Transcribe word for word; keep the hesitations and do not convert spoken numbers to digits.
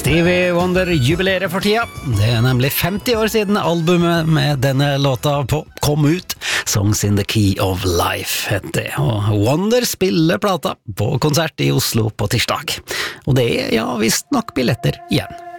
Stevie Wonder jubilerer for tida. Det er nemlig femti år siden albumet med denne låta på kom ut. Songs in the Key of Life heter det. Og Wonder spiller plata på konsert i Oslo på tirsdag. Og det er ja visst nok billetter igjen.